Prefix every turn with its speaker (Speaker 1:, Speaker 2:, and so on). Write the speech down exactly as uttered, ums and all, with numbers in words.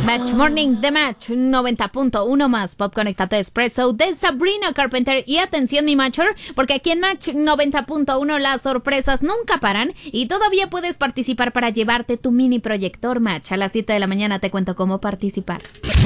Speaker 1: Match Morning de Match noventa punto uno más Pop Conectate Expresso de Sabrina Carpenter. Y atención, mi Matcher, porque aquí en Match noventa punto uno las sorpresas nunca paran y todavía puedes participar para llevarte tu mini proyector Match. A las siete de la mañana te cuento cómo participar.